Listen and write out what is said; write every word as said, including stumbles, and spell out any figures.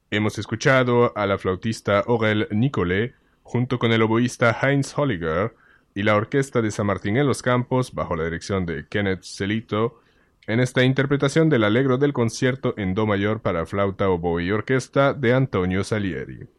Hemos escuchado a la flautista Aurel Nicolé junto con el oboísta Heinz Holliger y la Orquesta de San Martín en los Campos bajo la dirección de Kenneth Celito en esta interpretación del Allegro del concierto en do mayor para flauta, oboe y orquesta de Antonio Salieri.